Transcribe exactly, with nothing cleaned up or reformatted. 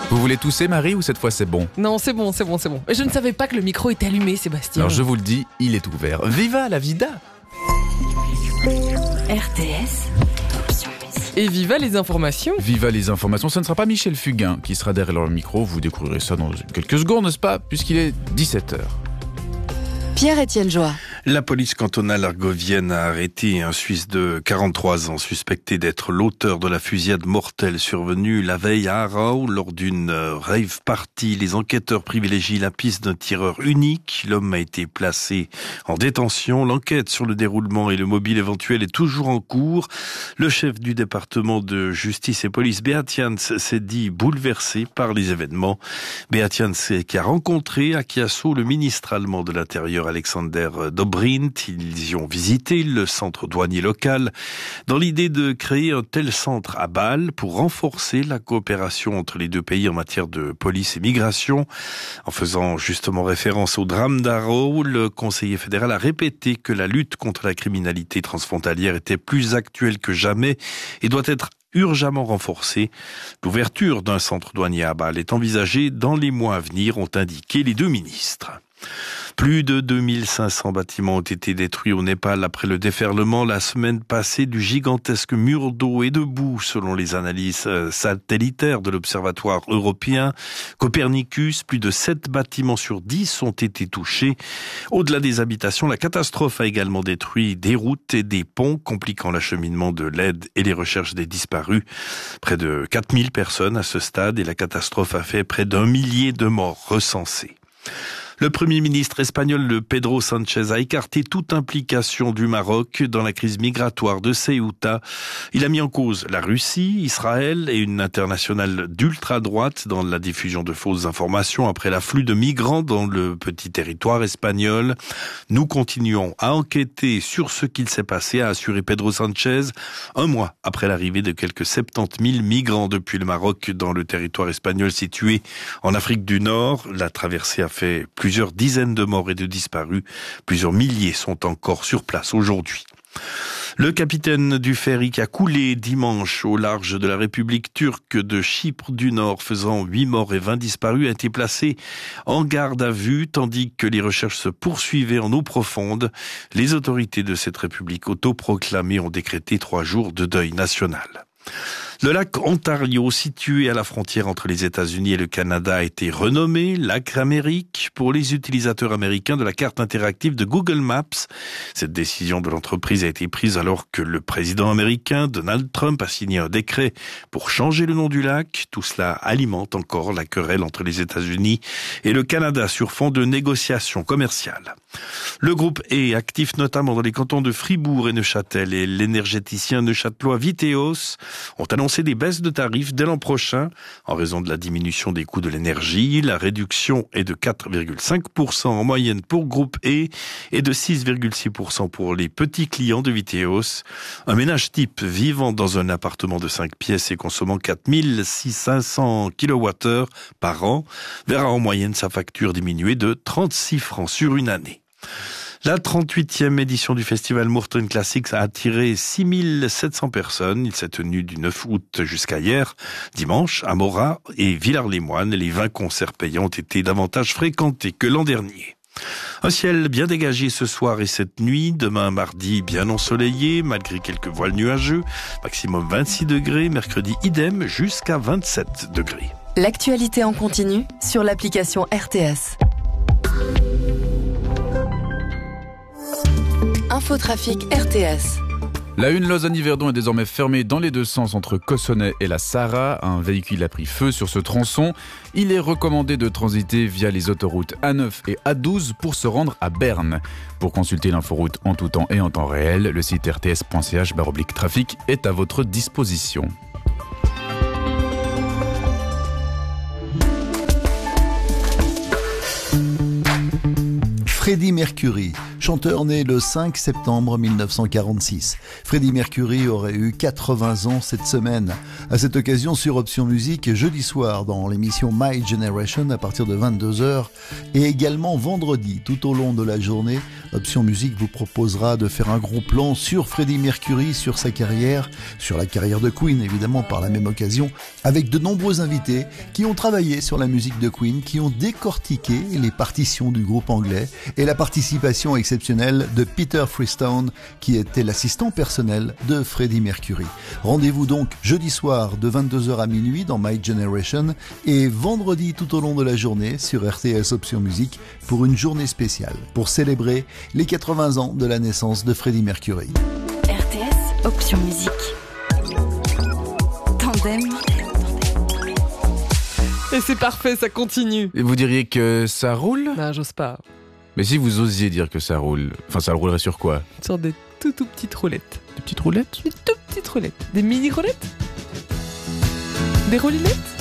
Vous voulez tousser, Marie, ou cette fois c'est bon? Non, c'est bon, c'est bon, c'est bon. Je ne savais pas que le micro était allumé, Sébastien. Alors je vous le dis, il est ouvert. Viva la vida! R T S. Et viva les informations. Viva les informations, ce ne sera pas Michel Fugain qui sera derrière le micro, vous découvrirez ça dans quelques secondes, n'est-ce pas? Puisqu'il est dix-sept heures. Pierre-Étienne Joie. La police cantonale argovienne a arrêté un Suisse de quarante-trois ans suspecté d'être l'auteur de la fusillade mortelle survenue la veille à Aarau lors d'une rave party. Les enquêteurs privilégient la piste d'un tireur unique. L'homme a été placé en détention. L'enquête sur le déroulement et le mobile éventuel est toujours en cours. Le chef du département de justice et police, Beat Jans, s'est dit bouleversé par les événements. Beat Jans qui a rencontré à Chiasso le ministre allemand de l'Intérieur, Alexander Dobrindt. Ils y ont visité le centre douanier local dans l'idée de créer un tel centre à Bâle pour renforcer la coopération entre les deux pays en matière de police et migration. En faisant justement référence au drame d'Aarau, le conseiller fédéral a répété que la lutte contre la criminalité transfrontalière était plus actuelle que jamais et doit être urgemment renforcée. L'ouverture d'un centre douanier à Bâle est envisagée dans les mois à venir, ont indiqué les deux ministres. Plus de deux mille cinq cents bâtiments ont été détruits au Népal après le déferlement la semaine passée du gigantesque mur d'eau et de boue, selon les analyses satellitaires de l'Observatoire européen Copernicus. Plus de sept bâtiments sur dix ont été touchés. Au-delà des habitations, la catastrophe a également détruit des routes et des ponts, compliquant l'acheminement de l'aide et les recherches des disparus. Près de quatre mille personnes à ce stade et la catastrophe a fait près d'un millier de morts recensés. Le Premier ministre espagnol Pedro Sánchez a écarté toute implication du Maroc dans la crise migratoire de Ceuta. Il a mis en cause la Russie, Israël et une internationale d'ultra-droite dans la diffusion de fausses informations après l'afflux de migrants dans le petit territoire espagnol. Nous continuons à enquêter sur ce qu'il s'est passé, a assuré Pedro Sánchez, un mois après l'arrivée de quelques soixante-dix mille migrants depuis le Maroc dans le territoire espagnol situé en Afrique du Nord. La traversée a fait plus Plusieurs dizaines de morts et de disparus. Plusieurs milliers sont encore sur place aujourd'hui. Le capitaine du ferry qui a coulé dimanche au large de la République turque de Chypre du Nord, faisant huit morts et vingt disparus, a été placé en garde à vue, tandis que les recherches se poursuivaient en eau profonde. Les autorités de cette République autoproclamée ont décrété trois jours de deuil national. Le lac Ontario, situé à la frontière entre les États-Unis et le Canada, a été renommé lac Amérique pour les utilisateurs américains de la carte interactive de Google Maps. Cette décision de l'entreprise a été prise alors que le président américain Donald Trump a signé un décret pour changer le nom du lac. Tout cela alimente encore la querelle entre les États-Unis et le Canada sur fond de négociations commerciales. Le groupe est actif notamment dans les cantons de Fribourg et Neuchâtel et l'énergéticien neuchâtelois Viteos ont annoncé des baisses de tarifs dès l'an prochain en raison de la diminution des coûts de l'énergie. La réduction est de quatre virgule cinq pour cent en moyenne pour groupe E et de six virgule six pour cent pour les petits clients de Viteos. Un ménage type vivant dans un appartement de cinq pièces et consommant quatre mille cinq cents kilowattheures par an verra en moyenne sa facture diminuer de trente-six francs sur une année. La trente-huitième édition du festival Murten Classics a attiré six mille sept cents personnes. Il s'est tenu du neuf août jusqu'à hier, dimanche, à Morat et Villars-les-Moines. Les vingt concerts payants ont été davantage fréquentés que l'an dernier. Un ciel bien dégagé ce soir et cette nuit. Demain mardi bien ensoleillé malgré quelques voiles nuageux. Maximum vingt-six degrés. Mercredi idem jusqu'à vingt-sept degrés. L'actualité en continu sur l'application R T S. Infotrafic R T S. La une Lausanne-Yverdon est désormais fermée dans les deux sens entre Cossonay et la Sarraz. Un véhicule a pris feu sur ce tronçon. Il est recommandé de transiter via les autoroutes A neuf et A douze pour se rendre à Berne. Pour consulter l'inforoute en tout temps et en temps réel, le site r t s point c h barre oblique trafic est à votre disposition. Freddie Mercury, Chanteur né le cinq septembre mille neuf cent quarante-six. Freddie Mercury aurait eu quatre-vingts ans cette semaine. À cette occasion, sur Option Musique, jeudi soir dans l'émission My Generation à partir de vingt-deux heures et également vendredi tout au long de la journée, Option Musique vous proposera de faire un gros plan sur Freddie Mercury, sur sa carrière, sur la carrière de Queen évidemment par la même occasion, avec de nombreux invités qui ont travaillé sur la musique de Queen, qui ont décortiqué les partitions du groupe anglais et la participation exceptionnelle de Peter Freestone qui était l'assistant personnel de Freddie Mercury. Rendez-vous donc jeudi soir de vingt-deux heures à minuit dans My Generation et vendredi tout au long de la journée sur R T S Option Musique pour une journée spéciale pour célébrer les quatre-vingts ans de la naissance de Freddie Mercury. R T S Option Musique. Tandem. Et c'est parfait, ça continue. Et vous diriez que ça roule ? Non, j'ose pas. Mais si vous osiez dire que ça roule, enfin ça roulerait sur quoi ? Sur des tout tout petites roulettes. Des petites roulettes ? Des tout petites roulettes. Des mini roulettes. Des roulinettes.